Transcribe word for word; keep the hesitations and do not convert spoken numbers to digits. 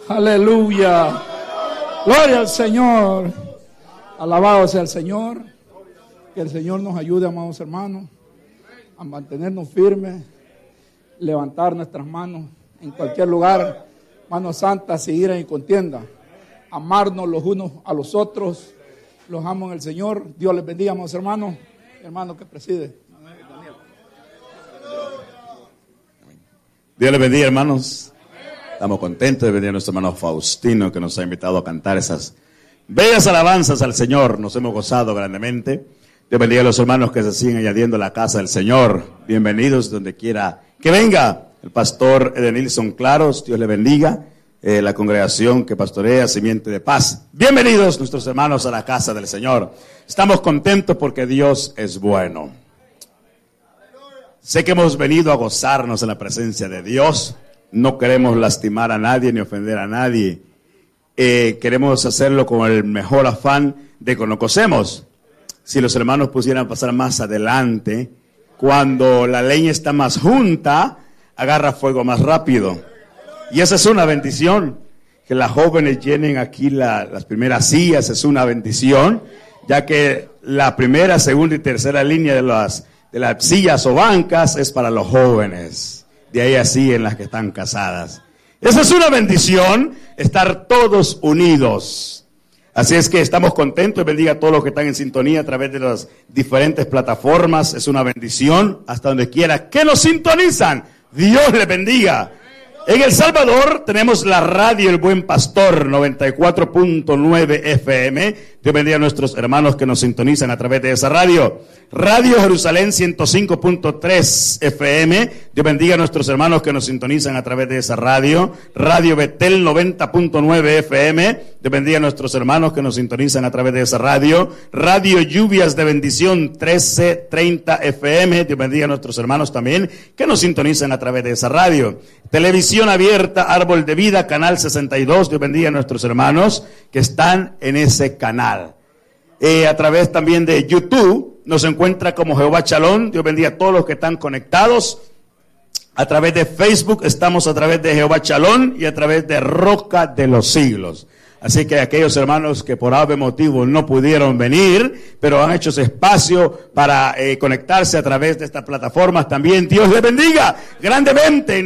Aleluya. Gloria al Señor. Alabado sea el Señor. Que el Señor nos ayude, amados hermanos, a mantenernos firmes, levantar nuestras manos en cualquier lugar, manos santas, seguir en contienda, amarnos los unos a los otros. Los amo en el Señor. Dios les bendiga, amados hermanos. Hermano que preside. Dios les bendiga, hermanos. Estamos contentos de venir a nuestro hermano Faustino, que nos ha invitado a cantar esas bellas alabanzas al Señor. Nos hemos gozado grandemente. Dios bendiga a los hermanos que se siguen añadiendo a la casa del Señor. Bienvenidos donde quiera que venga. El pastor Edenilson Claros, Dios le bendiga. Eh, la congregación que pastorea Simiente de Paz. Bienvenidos nuestros hermanos a la casa del Señor. Estamos contentos porque Dios es bueno. Sé que hemos venido a gozarnos en la presencia de Dios. No queremos lastimar a nadie ni ofender a nadie. Eh, queremos hacerlo con el mejor afán de que nos conocemos. Si los hermanos pusieran pasar más adelante, cuando la leña está más junta, agarra fuego más rápido. Y esa es una bendición. Que las jóvenes llenen aquí la, las primeras sillas es una bendición, ya que la primera, segunda y tercera línea de las, de las sillas o bancas es para los jóvenes. De ahí así en las que están casadas. Esa es una bendición, estar todos unidos. Así es que estamos contentos y bendiga a todos los que están en sintonía a través de las diferentes plataformas. Es una bendición hasta donde quiera que nos sintonizan. Dios les bendiga. En El Salvador tenemos la radio El Buen Pastor noventa y cuatro punto nueve F M. Dios bendiga a nuestros hermanos que nos sintonizan a través de esa radio. Radio Jerusalén ciento cinco punto tres F M. Dios bendiga a nuestros hermanos que nos sintonizan a través de esa radio. Radio Betel noventa punto nueve F M. Dios bendiga a nuestros hermanos que nos sintonizan a través de esa radio. Radio Lluvias de Bendición trece treinta F M. Dios bendiga a nuestros hermanos también que nos sintonizan a través de esa radio. Televisión abierta Árbol de Vida, canal sesenta y dos. Dios bendiga a nuestros hermanos que están en ese canal. Eh, a través también de YouTube nos encuentra como Jehová Chalón. Dios bendiga a todos los que están conectados. A través de Facebook estamos a través de Jehová Chalón y a través de Roca de los Siglos. Así que aquellos hermanos que por algún motivo no pudieron venir, pero han hecho ese espacio para eh, conectarse a través de estas plataformas también, Dios les bendiga grandemente.